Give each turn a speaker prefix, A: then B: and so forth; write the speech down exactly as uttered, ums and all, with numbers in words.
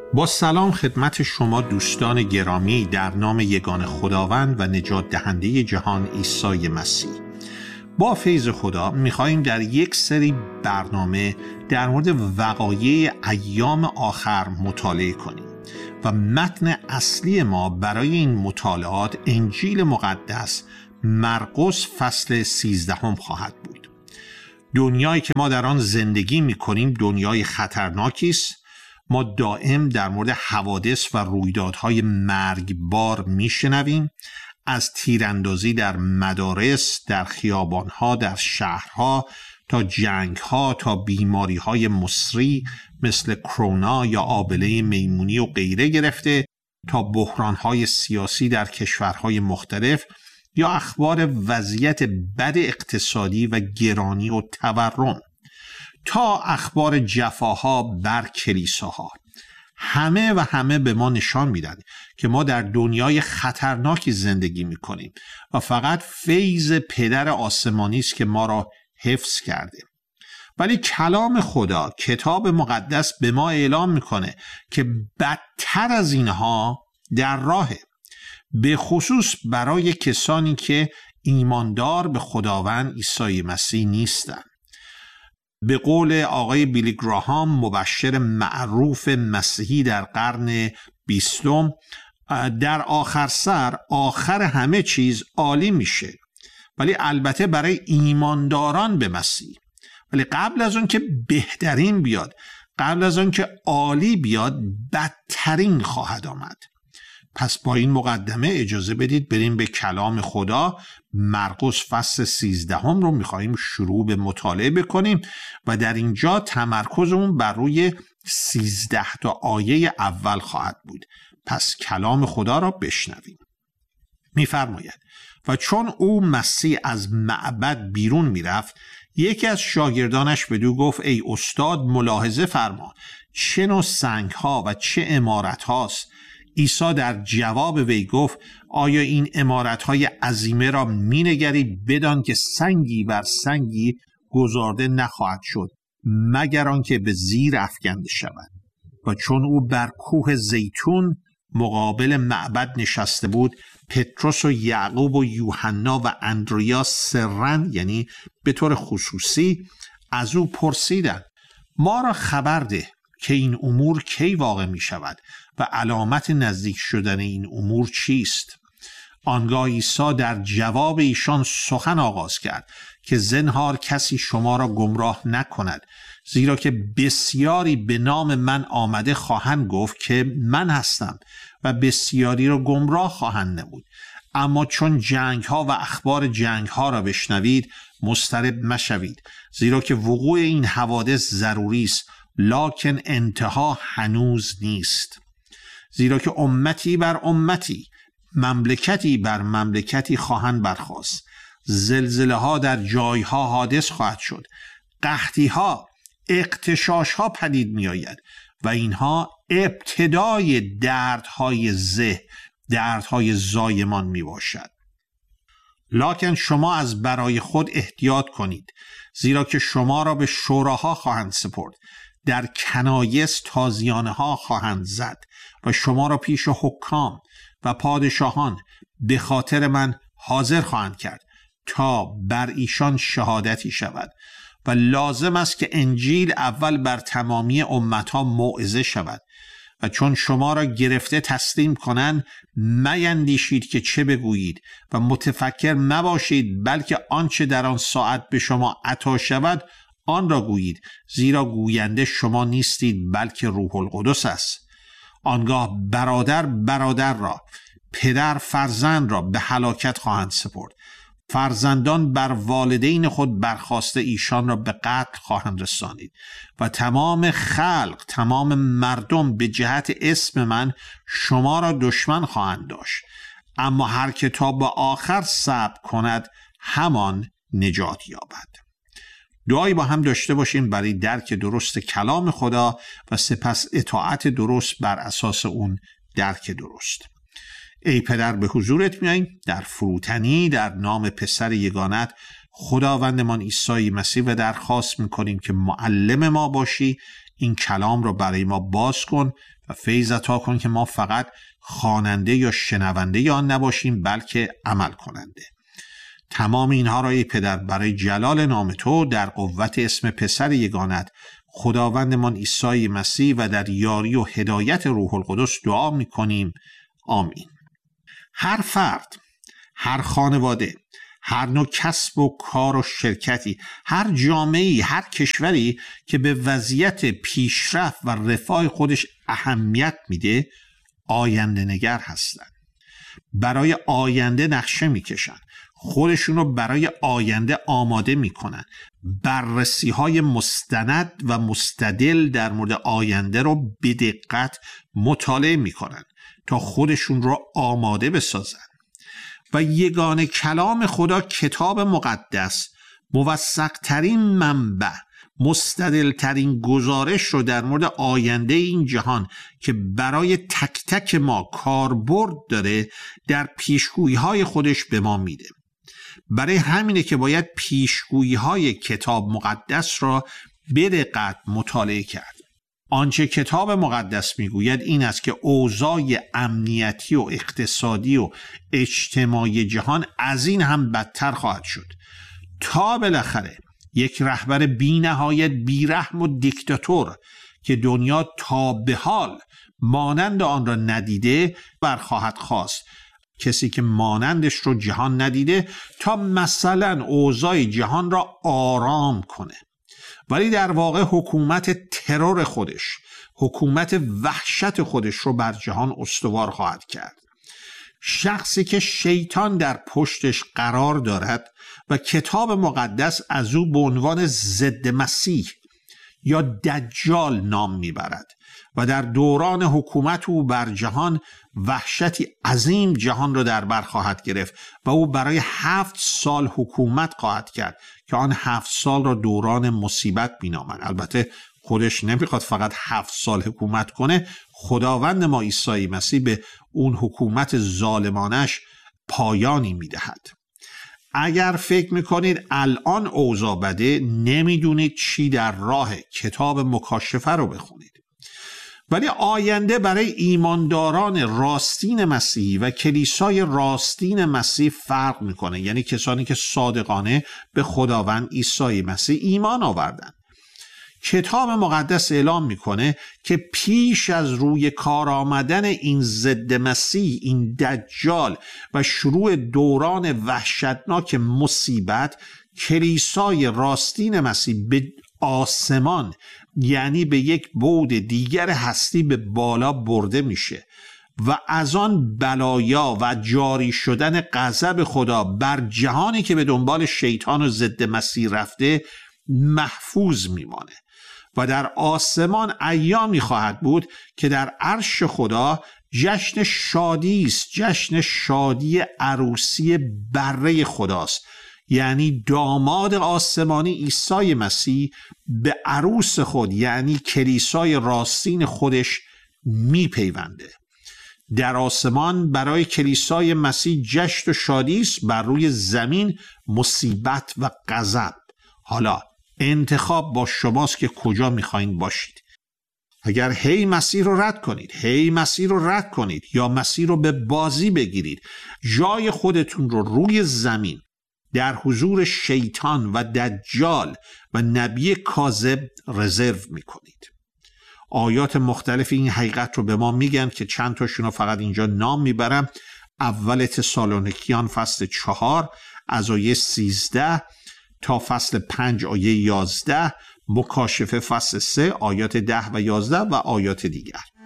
A: با سلام خدمت شما دوستان گرامی در نام یگان خداوند و نجات دهنده جهان عیسی مسیح. با فیض خدا می‌خواهیم در یک سری برنامه در مورد وقایع ایام آخر مطالعه کنیم و متن اصلی ما برای این مطالعات انجیل مقدس مرقس فصل سیزدهم خواهد بود. دنیایی که ما در آن زندگی می‌کنیم دنیای خطرناکی است. ما دائم در مورد حوادث و رویدادهای مرگبار میشنویم، از تیراندازی در مدارس، در خیابانها، در شهرها، تا جنگها، تا بیماریهای مصری مثل کرونا یا آبله میمونی و غیره گرفته تا بحرانهای سیاسی در کشورهای مختلف یا اخبار وضعیت بد اقتصادی و گرانی و تورم تا اخبار جفاها بر کلیساها. همه و همه به ما نشان میدن که ما در دنیای خطرناکی زندگی میکنیم و فقط فیض پدر آسمانی است که ما را حفظ کرده. ولی کلام خدا، کتاب مقدس به ما اعلام میکنه که بدتر از اینها در راهه، به خصوص برای کسانی که ایماندار به خداوند عیسی مسیح نیستند. به قول آقای بیلی گراهام، مبشر معروف مسیحی در قرن بیستم، در آخر سر آخر همه چیز عالی میشه، ولی البته برای ایمانداران به مسیح. ولی قبل از اون که بهترین بیاد، قبل از اون که عالی بیاد، بدترین خواهد آمد. پس با این مقدمه اجازه بدید بریم به کلام خدا. مرقس فصل سیزدهم رو میخواییم شروع به مطالعه بکنیم و در اینجا تمرکزمون بر روی سیزده تا آیه اول خواهد بود. پس کلام خدا را بشنویم. میفرماید: و چون او مسیح از معبد بیرون میرفت، یکی از شاگردانش بدو گفت: ای استاد، ملاحظه فرما چه نوع سنگ ها و چه عمارت هاست. عیسی در جواب وی گفت: آیا این عمارت‌های عظیمه را می‌نگری؟ بدان که سنگی بر سنگی گذارده نخواهد شد مگر آنکه به زیر افکنده شود. و چون او بر کوه زیتون مقابل معبد نشسته بود، پتروس و یعقوب و یوحنا و اندریاس سرًا، یعنی به طور خصوصی، از او پرسیدند: ما را خبر ده که این امور کی واقع می شود و علامت نزدیک شدن این امور چیست؟ آنگاه عیسی در جواب ایشان سخن آغاز کرد که زنهار کسی شما را گمراه نکند، زیرا که بسیاری به نام من آمده خواهند گفت که من هستم و بسیاری را گمراه خواهند نمود. اما چون جنگ ها و اخبار جنگ ها را بشنوید مضطرب مشوید، زیرا که وقوع این حوادث ضروری است، لکن انتها هنوز نیست. زیرا که امتی بر امتی، مملکتی بر مملکتی خواهند برخاست، زلزله ها در جایها حادث خواهد شد، قحطی ها، اغتشاش ها پدید می آید و اینها ابتدای دردهای زه، دردهای زایمان می باشد. لکن شما از برای خود احتیاط کنید، زیرا که شما را به شوراها خواهند سپرد، در کنایس تازیانه ها خواهند زد و شما را پیش حکام و پادشاهان به خاطر من حاضر خواهند کرد تا بر ایشان شهادتی شود. و لازم است که انجیل اول بر تمامی امتها موعظه شود. و چون شما را گرفته تسلیم کنند، میندیشید که چه بگویید و متفکر مباشید، بلکه آنچه در آن ساعت به شما عطا شود آن را گویید، زیرا گوینده شما نیستید بلکه روح القدس است. آنگاه برادر برادر را، پدر فرزند را به هلاکت خواهند سپرد، فرزندان بر والدین خود برخاسته ایشان را به قتل خواهند رسانید و تمام خلق، تمام مردم به جهت اسم من شما را دشمن خواهند داشت. اما هر که تا به آخر صبر کند همان نجات یابد. دعایی با هم داشته باشیم برای درک درست کلام خدا و سپس اطاعت درست بر اساس اون درک درست. ای پدر، به حضورت میاییم در فروتنی در نام پسر یگانت خداوندمان عیسی مسیح و درخواست میکنیم که معلم ما باشی، این کلام رو برای ما باز کن و فیض عطا کن که ما فقط خواننده یا شنونده آن نباشیم بلکه عمل کننده. تمام اینها را ای پدر برای جلال نام تو در قوت اسم پسر یگانت خداوندمان عیسی مسیح و در یاری و هدایت روح القدس دعا می‌کنیم. آمین. هر فرد، هر خانواده، هر نوع کسب و کار و شرکتی، هر جامعه‌ای، هر کشوری که به وضعیت پیشرفت و رفاه خودش اهمیت میده آینده نگر هستن. برای آینده نقشه میکشن، خودشون رو برای آینده آماده میکنن، بررسی های مستند و مستدل در مورد آینده رو به دقت مطالعه میکنن تا خودشون رو آماده بسازن. و یگانه کلام خدا کتاب مقدس موثق ترین منبع، مستدل ترین گزارش رو در مورد آینده این جهان که برای تک تک ما کاربرد داره در پیشگویی های خودش به ما میده. برای همینه که باید پیشگویی های کتاب مقدس را به دقت مطالعه کرد. آنچه کتاب مقدس میگوید این است که اوضاع امنیتی و اقتصادی و اجتماعی جهان از این هم بدتر خواهد شد تا بالاخره یک رهبر بی نهایت بیرحم و دیکتاتور که دنیا تا به حال مانند آن را ندیده برخواهد خواست، کسی که مانندش رو جهان ندیده، تا مثلا اوضاع جهان را آرام کنه. ولی در واقع حکومت ترور خودش، حکومت وحشت خودش رو بر جهان استوار خواهد کرد. شخصی که شیطان در پشتش قرار دارد و کتاب مقدس از او به عنوان ضد مسیح یا دجال نام میبرد و در دوران حکومت او بر جهان وحشتی عظیم جهان را در بر خواهد گرفت و او برای هفت سال حکومت خواهد کرد که آن هفت سال را دوران مصیبت مینامند. البته خودش نمیخواد فقط هفت سال حکومت کنه، خداوند ما عیسی مسیح به اون حکومت ظالمانش پایانی میدهد. اگر فکر میکنید الان اوضاع بده، نمیدونید چی در راه. کتاب مکاشفه رو بخونید. ولی آینده برای ایمانداران راستین مسیحی و کلیسای راستین مسیح فرق میکنه، یعنی کسانی که صادقانه به خداوند عیسی مسیح ایمان آوردن. کتاب مقدس اعلام میکنه که پیش از روی کار آمدن این ضد مسیح، این دجال و شروع دوران وحشتناک مصیبت، کلیسای راستین مسیح به آسمان، یعنی به یک بعد دیگر هستی به بالا برده میشه و از آن بلایا و جاری شدن غضب خدا بر جهانی که به دنبال شیطان و ضد مسیح رفته محفوظ میمانه. و در آسمان ایامی خواهد بود که در عرش خدا جشن شادی است، جشن شادی عروسی بره خداست. یعنی داماد آسمانی عیسی مسیح به عروس خود، یعنی کلیسای راستین خودش میپیونده. در آسمان برای کلیسای مسیح جشن و شادی است، بر روی زمین مصیبت و غضب. حالا انتخاب با شماست که کجا میخواین باشید. اگر هی مسیح رو رد کنید، هی مسیح رو رد کنید یا مسیح رو به بازی بگیرید، جای خودتون رو روی زمین در حضور شیطان و دجال و نبی کاذب رزرو میکنید. آیات مختلف این حقیقت رو به ما میگن که چند تاشون رو فقط اینجا نام میبرم. اول تسالونیکیان فصل چهار از آیه سیزده تا فصل پنج آیه یازده، مکاشفه فصل سه آیات ده و یازده و آیات دیگر.